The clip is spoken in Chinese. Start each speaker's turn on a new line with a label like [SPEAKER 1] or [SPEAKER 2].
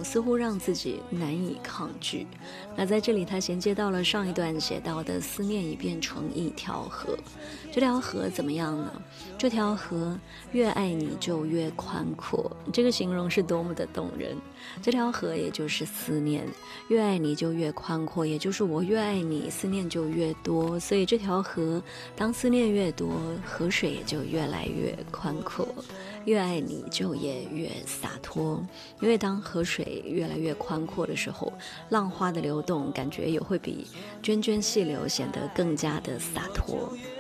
[SPEAKER 1] 似乎让自己难以抗拒。那在这里他衔接到了上一段写到的思念已变成一条河，这条河怎么样呢？这条河越爱你就越宽阔，这个形容是多么的动人。这条河也就是思念，越爱你就越宽阔，也就是我越爱你，思念就越多，所以这条河当思念越多，河水也就越来越宽阔，越爱你就也越洒脱。因为当河水越来越宽阔的时候，浪花的流动感觉也会比涓涓细流显得更加的洒脱。